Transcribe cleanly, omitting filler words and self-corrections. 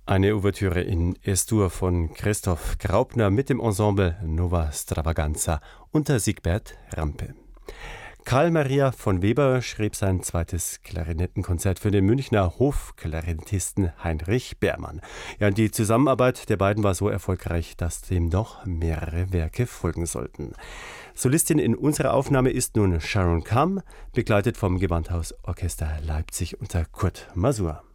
Eine Ouvertüre in Es-Dur von Christoph Graupner mit dem Ensemble Nova Stravaganza unter Siegbert Rampe. Karl Maria von Weber schrieb sein zweites Klarinettenkonzert für den Münchner Hofklarinettisten Heinrich Beermann. Ja, und die Zusammenarbeit der beiden war so erfolgreich, dass dem noch mehrere Werke folgen sollten. Solistin in unserer Aufnahme ist nun Sharon Kamm, begleitet vom Gewandhausorchester Leipzig unter Kurt Masur.